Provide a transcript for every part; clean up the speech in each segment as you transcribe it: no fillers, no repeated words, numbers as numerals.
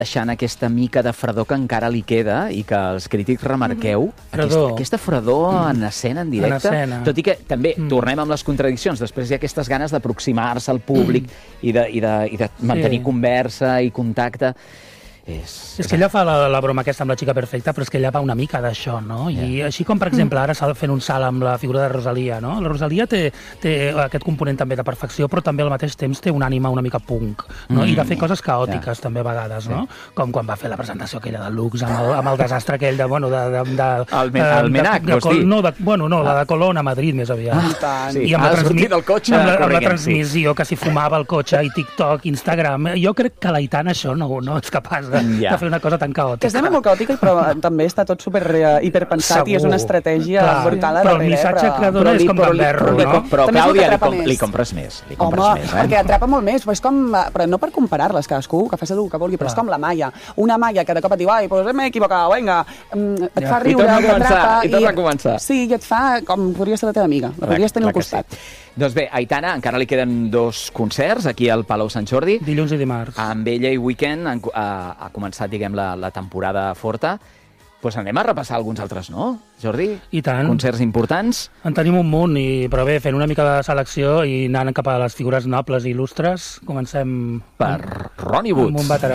deixant aquesta mica de fredor que encara li queda i que els crítics remarqueu. Aquesta fredor en escena, en directe. Tot i que també tornem amb les contradiccions. Després hi ha aquestes ganes d'aproximar-se al públic i de mantenir conversa i contacte. És que ella fa la broma aquesta amb la xica perfecta, però és que ella va una mica d'això, no? I així com, per exemple, ara s'ha fent un salt amb la figura de Rosalia, no? La Rosalia té aquest component també de perfecció, però també al mateix temps té una ànima una mica punk, no? I de fer coses caòtiques també a vegades, no? Com quan va fer la presentació aquella de Lux amb el desastre aquell de... El Menac, vols dir? No, la de Colón a Madrid, més aviat. I amb la transmissió que s'hi fumava el cotxe i TikTok, Instagram. Jo crec que l'Aitana això no és capaç de fer una cosa tan caòtica. Que és molt caòtica, però també està tot super hiperpensat i és una estratègia brutal. Però el missatge que dona és com gamberro, no? Però Clàudia, li compres més. Home, perquè atrapa molt més. Però no per comparar-les, cadascú que faci el que vulgui, però és com la Maia. Una Maia que de cop et diu, ai, pues m'he equivocat, vinga, et fa riure, t'atrapa. I torna a començar. Sí, i et fa com podria ser la teva amiga. La podries tenir al costat. Doncs bé, Aitana, encara li queden 2 concerts aquí al Palau Sant Jordi. Dilluns i dimarts. Amb ella i Weekend ha començat, diguem, la temporada forta. Doncs anem a repassar alguns altres, no, Jordi? I tant. Concerts importants. En tenim un munt, però bé, fent una mica de selecció i anant cap a les figures nobles i il·lustres, comencem... Per Ronnie Wood. Amb un veterà.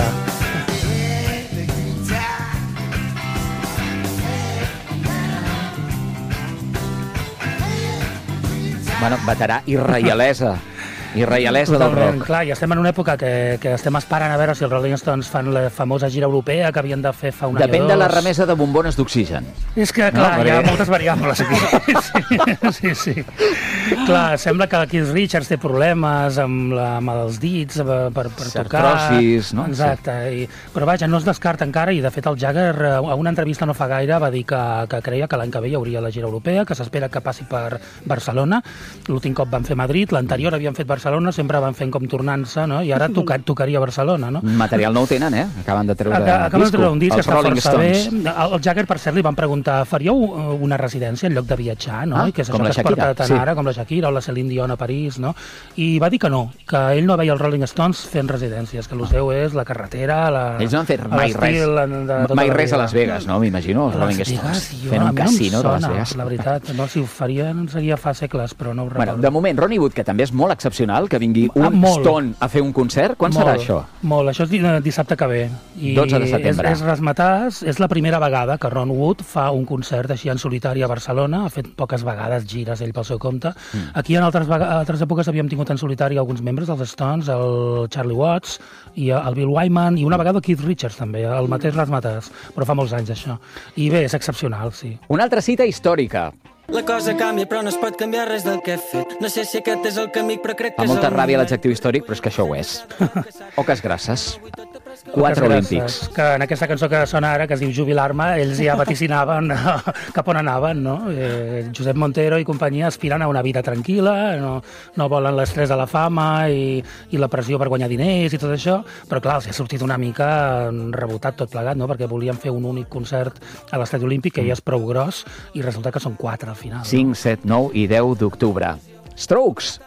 Bueno, veterà i reialesa. I reialesa del rock. Clar, i estem en una època que estem esperant a veure si els Rolling Stones fan la famosa gira europea que havien de fer fa un any o dos. Depèn de la remesa de bombones d'oxigen. És que, clar, hi ha moltes variables aquí. Sí. Clar, sembla que Keith Richards té problemes amb els dits per tocar. Artrosis, no? Exacte. Però vaja, no es descarta encara i, de fet, el Jagger a una entrevista no fa gaire va dir que creia que l'any que ve hi hauria la gira europea, que s'espera que passi per Barcelona. L'últim cop van fer Madrid, l'anterior havien fet Barcelona, sempre van fent com tornant-se, no? I ara tocaria Barcelona, no? Material nou tenen, Acaben de treure un disc que està força bé. Stones. El Jagger, per cert, li van preguntar, faríeu una residència en lloc de viatjar, no? I que és com això la que es porta Shakira, tant ara, com la Shakira o la Celine Dion a París, no? I va dir que no, que ell no veia els Rolling Stones fent residències, que el seu és la carretera, ells no han fet mai res a Las Vegas, no? M'imagino, els Rolling Stones fent un casino de Las Vegas. La veritat, no, si ho farien seria fa segles, però no ho recordo. De moment, Ronnie Wood, que també és molt excepcional, que vingui un Stone a fer un concert. Quan serà això? Molt, això és dissabte que ve. 12 de setembre. És rasmatàs, és la primera vegada que Ron Wood fa un concert així en solitari a Barcelona, ha fet poques vegades gires ell pel seu compte. Aquí en altres èpoques havíem tingut en solitari alguns membres dels Stones, el Charlie Watts i el Bill Wyman, i una vegada Keith Richards també, el mateix rasmatàs, però fa molts anys això. I bé, és excepcional, sí. Una altra cita històrica. La cosa canvia, però no es pot canviar res del que he fet. No sé si aquest és el camí, però crec que és molta ràbia l'adjectiu històric, però és que això ho és. Oques grasses. 4 olímpics. Que en aquesta cançó que sona ara, que es diu Jubilar-me, ells ja vaticinaven cap on anaven, no? Josep Montero i companyia aspiren a una vida tranquil·la, no volen l'estrès de la fama i la pressió per guanyar diners i tot això, però clar, els ha sortit una mica rebotat tot plegat, no? Perquè volien fer un únic concert a l'Estadi Olímpic, que ja és prou gros, i resulta que són 4 al final. 5, 7, 9 i 10 d'octubre. Strokes!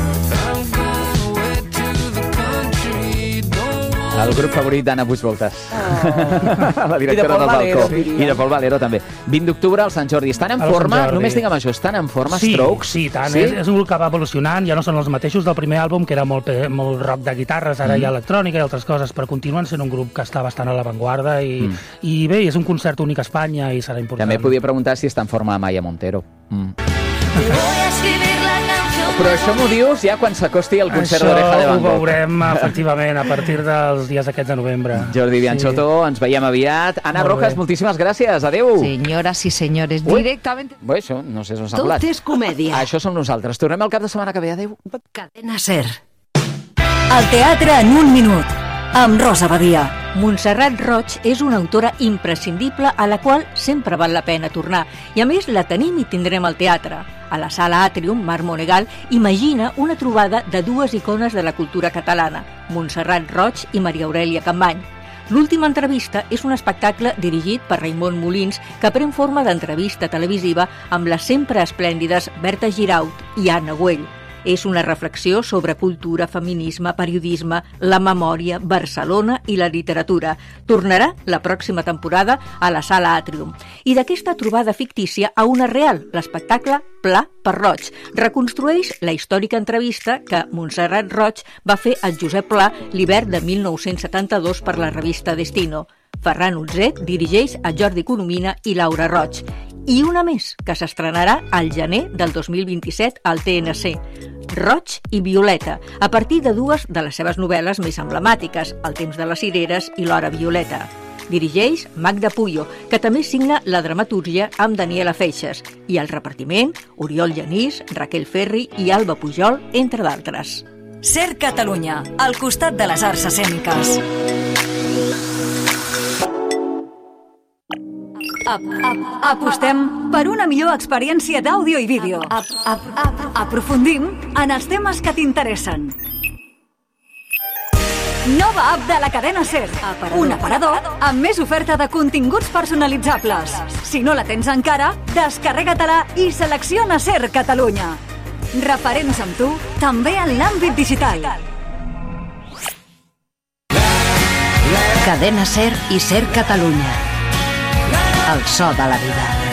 El grup favorit d'Anna Puigvoltes. La directora del balcó. I de Pol Valero, també. 20 d'octubre al Sant Jordi. Estan en forma? Només digue'm això, estan en forma Strokes? Sí, tant. És un grup que va evolucionant, ja no són els mateixos del primer àlbum, que era molt rock de guitarres, ara hi ha electrònica i altres coses, però continuen sent un grup que està bastant a l'avantguarda i bé, és un concert únic a Espanya i serà important. També podia preguntar si està en forma Maya Montero. Però això m'ho dius ja quan s'acosti el concert d'Oreja de Van Gogh. Això ho veurem, efectivament, a partir dels dies aquests de novembre. Jordi Bianchotto, ens veiem aviat. Ana Rojas, moltíssimes gràcies. Adéu. Señoras y señores, directamente... Bé, això no sé si us ha semblat. Tot és comèdia. Això som nosaltres. Tornem el cap de setmana que ve. Adéu. Cadena SER. El teatre en un minut, amb Rosa Badia. Montserrat Roig és una autora imprescindible a la qual sempre val la pena tornar. I a més la tenim i tindrem al teatre. A la Sala Àtrium, Mar Monegal, imagina una trobada de dues icones de la cultura catalana, Montserrat Roig i Maria Aurèlia Campmany. L'última entrevista és un espectacle dirigit per Raimon Molins que pren forma d'entrevista televisiva amb les sempre esplèndides Berta Giraut i Anna Güell. És una reflexió sobre cultura, feminisme, periodisme, la memòria, Barcelona i la literatura. Tornarà la pròxima temporada a la Sala Àtrium. I d'aquesta trobada fictícia a una real, l'espectacle Pla per Roig. Reconstrueix la històrica entrevista que Montserrat Roig va fer al Josep Pla l'hivern de 1972 per la revista Destino. Ferran Utzet dirigeix a Jordi Coromina i Laura Roig. I una més, que s'estrenarà al gener del 2027 al TNC. Roig i Violeta, a partir de dues de les seves novel·les més emblemàtiques, El temps de les cireres i L'hora violeta. Dirigeix Magda Puyo, que també signa la dramatúrgia amb Daniela Feixes, i el repartiment, Oriol Genís, Raquel Ferri i Alba Pujol, entre d'altres. Ser Catalunya, al costat de les arts escèniques. Apostem per una millor experiència d'àudio i vídeo. Aprofundim en els temes que t'interessen. Nova app de la cadena SER. Un aparador amb més oferta de continguts personalitzables. Si no la tens encara, descarrega-te-la i selecciona SER Catalunya. Referents amb tu, també en l'àmbit digital. Cadena SER i SER Catalunya. El so de la vida.